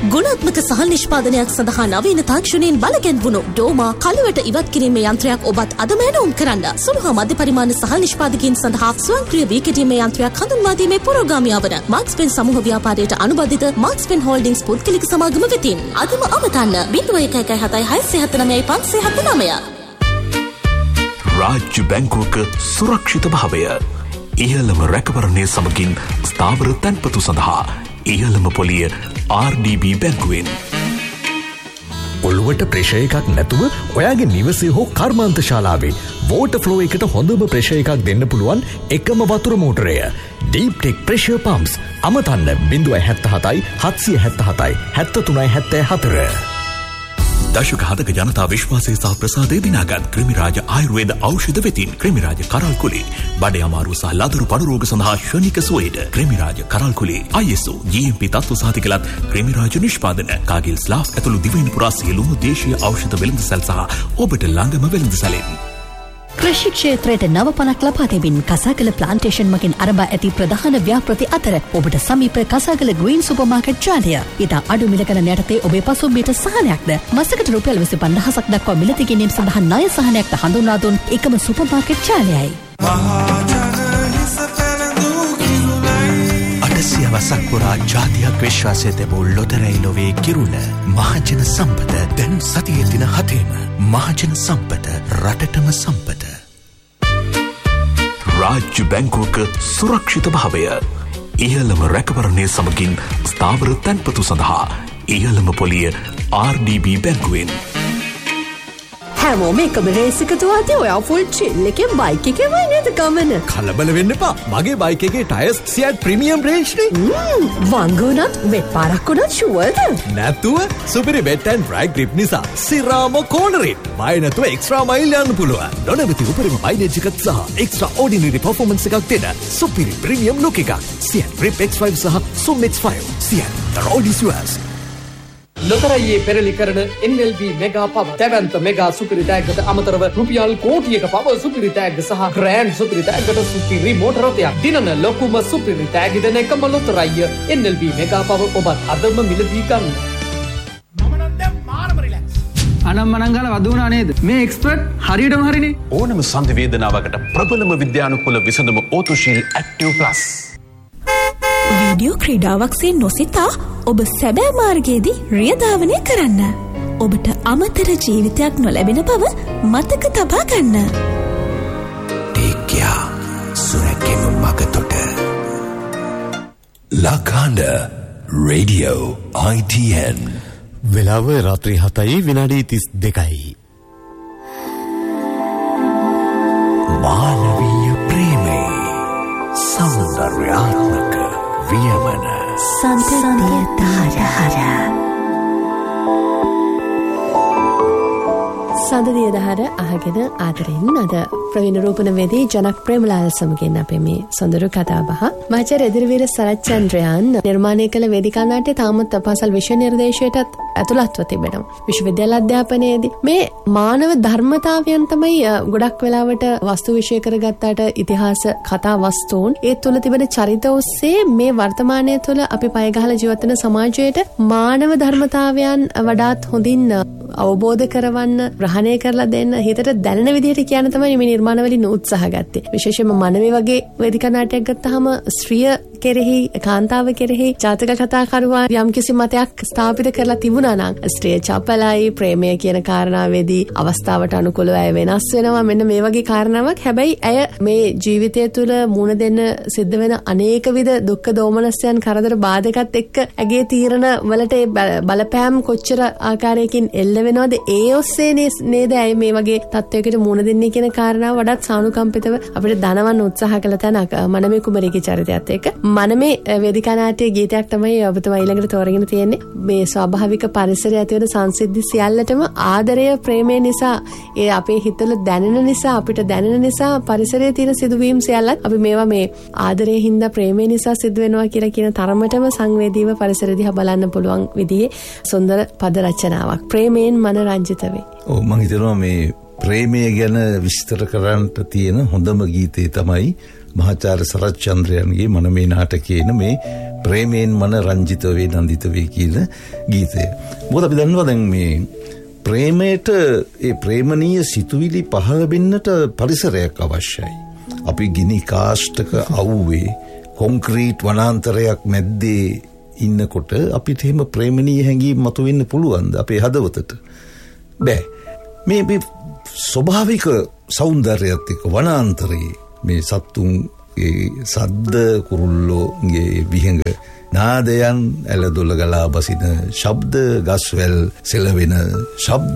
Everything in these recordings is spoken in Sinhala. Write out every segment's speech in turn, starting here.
ගුණාත්මක සහල් නිෂ්පාදනයක් සඳහා නවීන තාක්ෂණයෙන් බලගැන්වුණු ඩෝමා කලවට ඉවත් කිරීමේ යන්ත්‍රයක් ඔබත් අදම ඇනවුම් කරන්න. සුළු හා මධ්‍ය පරිමාණ සහල් නිෂ්පාදකයන් සඳහා ස්වයංක්‍රීය වී කෙටීමේ යන්ත්‍රයක් හඳුන්වා දීමේ පුරෝගාමියා වන මාක්ස්පෙන් සමූහ ව්‍යාපාරයට අනුබද්ධිත මාක්ස්පෙන් හෝල්ඩින්ග්ස් පුද්ගලික සමාගම වෙතින් අදම අමතන්න 0117675579. රාජ්‍ය බැංකුවක සුරක්ෂිත භාවය ඉහළම රැකවරණය සමගින් ස්ථාවර තැන්පතු සඳහා ඉහළම පොලිය RDB බැංකුවෙන්. ඔළුවට ප්‍රෙෂර් එකක් නැතුව ඔයාගේ නිවසේ හෝ කර්මාන්ත ශාලාවේ වෝටර් ෆ්ලෝ එකට හොඳම ප්‍රෙෂර් එකක් දෙන්න පුළුවන් එකම වතුර මෝටරය Deep Tech Pressure Pumps. අමතන්න 077 777 73 74. දශක 7ක ජනතා විශ්වාසය සහ ප්‍රසාදය දිනාගත් ක්‍රිමිරාජ ආයුර්වේද ඖෂධ වෙතින් ක්‍රිමිරාජ කරල්කුලේ බඩේ අමාරු සහ ලදරු පඩු රෝග සඳහා ශනික සුවයට ක්‍රිමිරාජ කරල්කුලේ ISO GMP තත්ත්ව සහතිකලත් ක්‍රිමිරාජ නිෂ්පාදන කාගිල් ස්ලාෆ් ඇතුළු දිවයින පුරා සියලුම දේශීය ඖෂධ වෙළඳසැල් සහ ඔබට ළඟම වෙළඳසැලෙන්. කෘෂි ක්ෂේත්‍රයට නව පණක් ලබා දෙමින් කසාගල ප්ලාන්ටේෂන් මගින් අරඹා ඇති ප්‍රධාන ව්‍යාපෘති අතර ඔබට සමීප කසාගල ග්‍රීන් සුපර්මාකට් ජාලය ඉතා අඩු මිල ගණන යටතේ ඔබේ පසුම්බියට සහනයක්ද මසකට රුපියල් 25000ක් දක්වා මිලදී ගැනීම සඳහා ණය සහනයක්ද හඳුන්වා දුන් එකම සුපර්මාකට් ජාලයයි. වසක් පුරා ජාතියක් විශ්වාසය තිබූ ලොතරැයි ලොවේ කිරුළ මහජන සම්පත දැන් සතියේ දින 7ම මහජන සම්පත රටටම සම්පත. රාජ්‍ය බැංකුවක සුරක්ෂිත භාවය ඉහළම රැකවරණය සමගින් ස්ථාවර තැන්පතු සඳහා ඉහළම පොලිය RDB බැංකුවෙන්. හැමෝම එකම රේස් එක දුවද්දී ඔයා ෆුල් චිල් එකේ බයික් එකේ වයි නේද ගමන? කලබල වෙන්න එපා. මගේ බයික් එකේ ටයර්ස් සියට් ප්‍රීමියම් රේන්ජ් නේ. වංගුණත් වෙත් පාරක් උනත් ෂුවර්ද? නැතුව සුපිරි වෙට් ඇන්ඩ් ඩ්‍රයි ග්‍රිප් නිසා සිරාම කෝනරේ බය නැතුව එක්ස්ට්‍රා මයිල් යන්න පුළුවන්. නොනවති උපරිම මයිලේජ් එකක් සහ එක්ස්ට්‍රා ඕඩිනරි පර්ෆෝමන්ස් එකක් දෙන සුපිරි ප්‍රීමියම් ලුක් එකක්. සියට් ග්‍රිප් X5 සහ සුම් X5. සියට් the road is yours. ලොතරැයියේ පෙරලි කරන NLB මෙගා පව දැවැන්ත මෙගා සුපිරි තෑග්ගට අමතරව රුපියල් කෝටියක පව සුපිරි තෑග්ග සහ ග්‍රෑන්ඩ් සුපිරි තෑග්ගට සුපිරි මෝටර රථයක් දිනන ලොකුම සුපිරි තෑග්ග දෙන එකම ලොතරැයිය NLB මෙගා පව ඔබත් අදම මිලදී ගන්න. මම නම් දැන් මාරම රිලැක්ස්. අනම්මනම් ගාලා වදුණා නේද? මේ එක්ස්පර්ට් හරියටම හරිනේ. ඕනම සංධි වේදනාවකට ප්‍රබලම විද්‍යානුකූල විසඳුම ඕතුශීල් ඇක්ටිව් ප්ලස්. වීඩියෝ ක්‍රීඩාවක්සේ නොසිතා ඔබ සැබෑ මාර්ගයේදී රියධාවනය කරන්න. ඔබට අමතර ජීවිතයක් නොලැබෙන බව මතක තබා ගන්න. ටේක්යා සුරැකීම මගතොට ලකාන්ඩ රේඩියෝ ITN වෙලාව රාත්‍රී 7:32. මානවීය ප්‍රේමේ සෞන්දර්යාත්මක වියමන සන්තතිය දහර සඳදිය දහර අහගෙන ආදරෙන් අද ප්‍රවීණ රූපනවේදී ජනක් ප්‍රේමලාල් සමගින් අපේ මේ සොඳුරු කතාබහ මහාචාර්ය එදිරිවීර සරච්චන්ද්‍රයන් නිර්මාණය කළ වේදිකා නාට්‍ය තාමත් පාසල් විෂය නිර්දේශයටත් ඇතුළත්ව තිබෙනවා. විශ්වවිද්‍යාල අධ්‍යාපනයේදී මේ මානව ධර්මතාවයන් තමයි ගොඩක් වෙලාවට වස්තු විෂය කරගත්තාට ඉතිහාස කතා වස්තුන් ඒ තුළ තිබෙන චරිත ඔස්සේ මේ වර්තමානය තුළ අපි පය ගහලා ජීවත් වෙන සමාජයට මානව ධර්මතාවයන් වඩාත් හොඳින් අවබෝධ කරවන්න ග්‍රහණය කරලා දෙන්න හිතට දැනෙන විදිහට කියන තමයි මේ නිර්මාණවලින් උත්සාහ ගත්තේ. විශේෂයෙන්ම මනමේ වගේ වේදිකා නාටකයක් ගත්තාම ස්ත්‍රිය කෙරෙහි කාන්තාව කෙරෙහි ජාතක කතාකරුවා යම්කිසි මතයක් ස්ථාපිත කරලා තිබුණා නම් ස්ත්‍රිය චපලයි ප්‍රේමය කියන කාරණාවේදී අවස්ථාවට අනුකූලව ඇය වෙනස් වෙනවා. මෙන්න මේ වගේ කාරණාවක්. හැබැයි ඇය මේ ජීවිතය තුළ මුණ දෙන්න සිද්ධ වෙන අනේක විද දුක්ඛ දෝමනස්යන් කරදර බාධකත් එක්ක ඇගේ තීරණ වලට බලපෑම් කොච්චර ආකාරයකින් එල්ල වෙනවද ඒ ඔස්සේ නේද ඇයි මේ වගේ තත්වයකට මුණ දෙන්නේ කියන කාරණාව වඩාත් සානුකම්පිතව අපිට දනවන්න උත්සාහ කළ තැනක් මනමේ කුමරියගේ චරිතයත් එක්ක. මනමේ වේදිකා නාට්‍ය ගීතයක් තමයි ඔබතුමා ඊළඟට තෝරගෙන තියෙන්නේ. මේ ස්වාභාවික පරිසරය ඇති වෙන සංසිද්ධි සියල්ලටම ආදරය ප්‍රේමය නිසා ඒ අපේ හිතවල දැනෙන නිසා අපිට දැනෙන නිසා පරිසරයේ තියෙන සිදුවීම් සියල්ලත් අපි මේවා මේ ආදරයේ හින්දා ප්‍රේමය නිසා සිදු වෙනවා කියලා කියන තරමටම සංවේදීව පරිසරය දිහා බලන්න පුළුවන් විදිහේ සුන්දර පද රචනාවක්. ප්‍රේමයෙන් මන රංජිත වේ. ඔව් මම හිතනවා මේ ප්‍රේමය ගැන විස්තර කරන්නට තියෙන හොඳම ගීතේ තමයි මහාචාර්ය සරච්චන්ද්‍රයන්ගේ මනමේ නාටකයේන මේ ප්‍රේමයෙන් මන රංජිත වේ නන්දිත වේ කියන ගීතය. මොකද අපි දන්නවා දැන් මේ ප්‍රේමයට ඒ ප්‍රේමණීය සිතුවිලි පහළ වෙන්නට පරිසරයක් අවශ්‍යයි. අපි ගිනි කාෂ්ඨක අවුවේ කොන්ක්‍රීට් වනාන්තරයක් මැද්දේ ඉන්නකොට අපිට එහෙම ප්‍රේමණීය හැඟීම් මතුවෙන්න පුළුවන්ද අපේ හදවතට? බෑ. මේ ස්වභාවික සෞන්දර්යයත් එක්ක වනාන්තරයේ මේ සත්තුන්ගේ සද්ද, කුරුල්ලෝගේ විහඟ නාදයන්, ඇලදොල ගලා බසින ශබ්ද, ගස්වැල් සෙලවෙන ශබ්ද,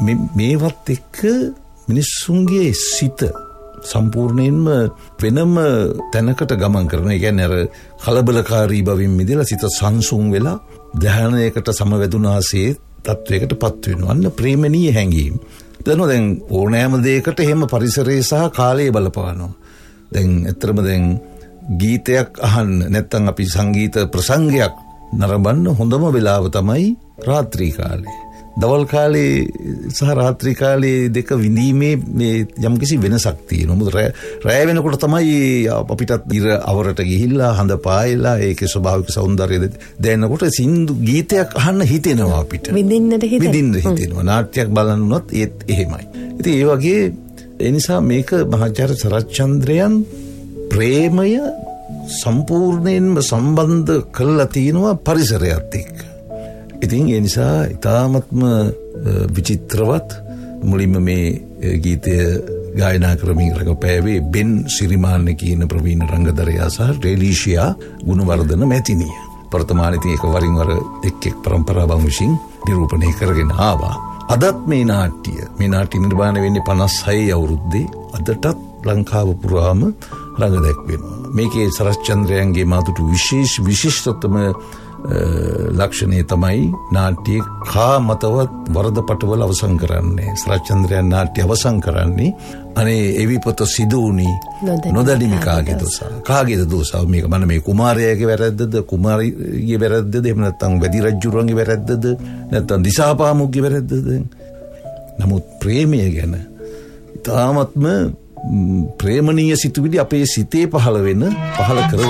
මේවත් එක්ක මිනිස්සුන්ගේ සිත සම්පූර්ණයෙන්ම වෙනම තැනකට ගමන් කරන. ඒ කියන්නේ අර කලබලකාරී බවින් මිදලා සිත සංසුන් වෙලා ධානයකට සමවැදුනාසේ තත්වයකට පත් වෙනවා. අන්න ප්‍රේමණීය හැඟීම්. දැන් ඕනෑම දෙයකට එහෙම පරිසරය සහ කාලය බලපානවා. දැන් ඇත්තටම දැන් ගීතයක් අහන්න නැත්නම් අපි සංගීත ප්‍රසංගයක් නරඹන්න හොඳම වෙලාව තමයි රාත්‍රී කාලේ. දවල් කාලේ සහ රාත්‍රී කාලේ දෙක විඳීමේ මේ යම්කිසි වෙනසක් තියෙනවා. මොකද රැය වෙනකොට තමයි අපිටත් ඉර අවරට ගිහිල්ලා හඳ පායලා ඒකේ ස්වභාවික සෞන්දර්යය දැනෙනකොට සින්දු ගීතයක් අහන්න හිතෙනවා අපිට. විඳින්න හිතෙනවා. නාට්‍යයක් බලන්නවත් ඒත් එහෙමයි. ඉතින් ඒ වගේ ඒ නිසා මේක මහාචාර්ය සරච්චන්ද්‍රයන් ප්‍රේමය සම්පූර්ණයෙන්ම සම්බන්ධ කරලා තියෙනවා පරිසරයත් එක්ක. ඉතින් ඒ නිසා ඉතාමත්ම විචිත්‍රවත් මුලින්ම මේ ගීතය ගායනා කරමින් රඟපෑවේ බෙන් සිරිමාන්න කියන ප්‍රවීණ රංගදරයා සහ රේලීෂියා ගුණවර්ධන මැතිනිය. වර්තමානයේ ඉතින් ඒක වරින් වර එක් පරම්පරාවන් විසින් නිරූපණය කරගෙන ආවා. අදත් මේ නාට්‍ය නිර්මාණය වෙන්නේ 56 අවුරුද්දේ. අදටත් ලංකාව පුරාම රඟ දැක්වෙනවා. මේකේ සරච්චන්ද්‍රයන්ගේ මාතුටු විශිෂ්ටතම ලක්ෂණය තමයි නාට්‍යයේ කා මතවත් වරදපටවල අවසන් කරන්නේ. සරච්චන්ද්‍රයන් නාට්‍ය අවසන් කරන්නේ අනේ එවිපත සිදුුනි නොදැනිමි කාගේ දෝස. කාගේද දෝස? මේක මන මේ කුමාරයාගේ වැරද්දද, කුමාරියගේ වැරද්දද, එහෙම නැත්නම් වැදි රජුරුවන්ගේ වැරද්දද, නැත්නම් දිසාපාමුක්ගේ වැරද්දද? නමුත් ප්‍රේමය ගැන ඉතාමත්ම ප්‍රේමණීය සිතුවිලි අපේ සිතේ පහළ කර